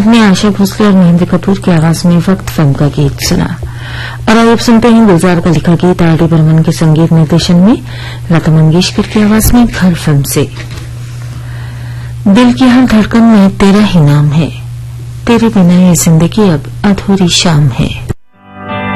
आपने आशा भोसले और महेंद्र कपूर की आवाज में वक्त फिल्म का गीत सुना। और अब सुनते हैं गुलजार का लिखा गीत आर डी बर्मन के संगीत निर्देशन में लता मंगेशकर की आवाज में घर फिल्म से। दिल की हर धड़कन में तेरा ही नाम है, तेरे बिना ये जिंदगी अब अधूरी शाम है।